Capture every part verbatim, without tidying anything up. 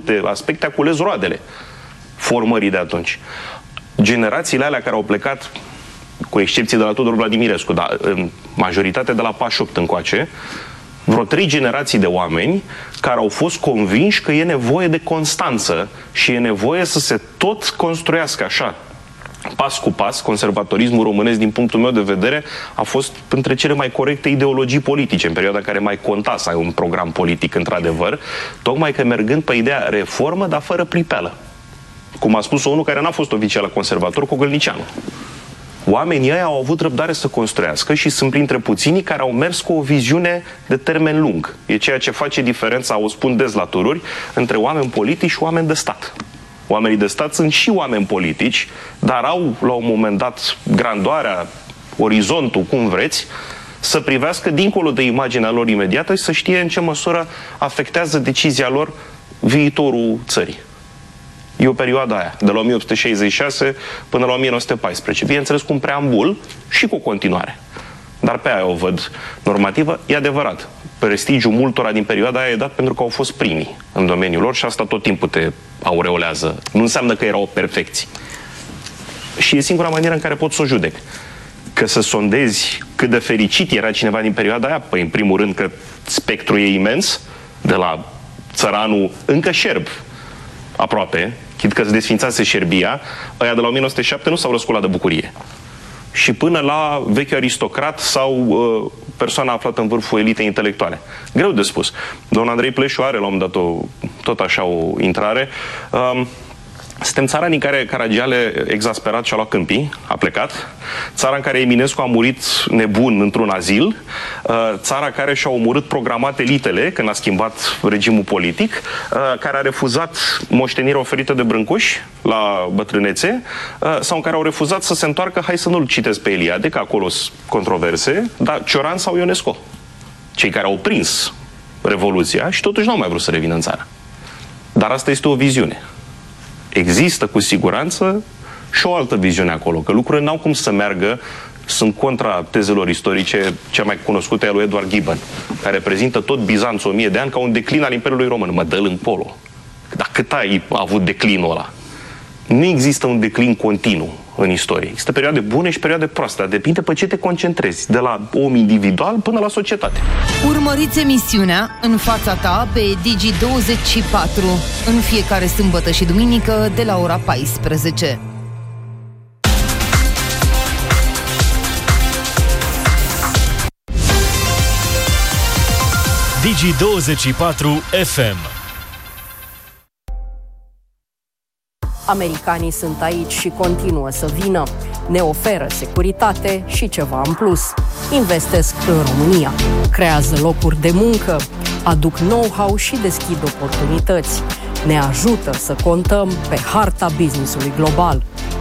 multe aspecte a cules roadele formării de atunci. Generațiile alea care au plecat, cu excepție de la Tudor Vladimirescu, dar în majoritate de la pașapte opt încoace, vreo trei generații de oameni care au fost convinși că e nevoie de constanță și e nevoie să se tot construiască așa, pas cu pas. Conservatorismul românesc, din punctul meu de vedere, a fost între cele mai corecte ideologii politice în perioada în care mai conta să ai un program politic, într-adevăr, tocmai că mergând pe ideea reformă, dar fără pripeală. Cum a spus-o unul care n-a fost oficial conservator, Cogălnicianu. Oamenii ăia au avut răbdare să construiască și sunt printre puținii care au mers cu o viziune de termen lung. E ceea ce face diferența, o spun des la tururi, între oameni politici și oameni de stat. Oamenii de stat sunt și oameni politici, dar au, la un moment dat, grandoarea, orizontul, cum vreți, să privească dincolo de imaginea lor imediată și să știe în ce măsură afectează decizia lor viitorul țării. E o perioadă aia, de la o mie opt sute șaizeci și șase până la o mie nouă sute paisprezece. Bineînțeles, cu un preambul și cu o continuare. Dar pe aia o văd normativă. E adevărat, prestigiul multora din perioada aia e dat pentru că au fost primii în domeniul lor și asta tot timpul te aureolează. Nu înseamnă că erau perfecți. Și e singura manieră în care pot să o judec. Că să sondezi cât de fericit era cineva din perioada aia, păi în primul rând că spectrul e imens, de la țăranul încă șerb, aproape, chit că se desfințase Șerbia, ăia de la o mie nouă sute șapte nu s-au răsculat de bucurie. Și până la vechiul aristocrat sau uh, persoana aflată în vârful elitei intelectuale. Greu de spus. Domnul Andrei Pleșu are la un moment dat o, tot așa o intrare. Uh, Suntem țara în care Caragiale, exasperat, și-a luat câmpii, a plecat. Țara în care Eminescu a murit nebun într-un azil. Țara care și-a omorât programat elitele când a schimbat regimul politic. Care a refuzat moștenirea oferită de Brâncuș la bătrânețe. Sau în care au refuzat să se întoarcă, hai să nu-l citesc pe Eliade, că acolo sunt controverse, dar Cioran sau Ionesco. Cei care au prins Revoluția și totuși n-au mai vrut să revină în țară. Dar asta este o viziune. Există cu siguranță și o altă viziune acolo, că lucrurile n-au cum să meargă, sunt contra tezelor istorice, cea mai cunoscută e a lui Edward Gibbon, care prezintă tot Bizanțul o mie de ani ca un declin al Imperiului Român. Mă dă-l în polo. Dar cât ai avut declinul ăla? Nu există un declin continuu în istorie. Există perioade bune și perioade proaste, dar depinde pe ce te concentrezi, de la om individual până la societate. Urmăriți emisiunea În fața ta pe Digi douăzeci și patru în fiecare sâmbătă și duminică de la ora paisprezece. Digi douăzeci și patru F M. Americanii sunt aici și continuă să vină. Ne oferă securitate și ceva în plus. Investesc în România, creează locuri de muncă, aduc know-how și deschid oportunități. Ne ajută să contăm pe harta business-ului global.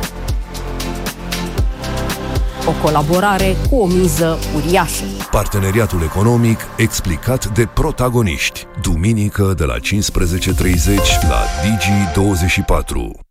O colaborare cu o miză uriașă. Parteneriatul economic explicat de protagoniști. Duminică de la cincisprezece și treizeci la Digi douăzeci și patru.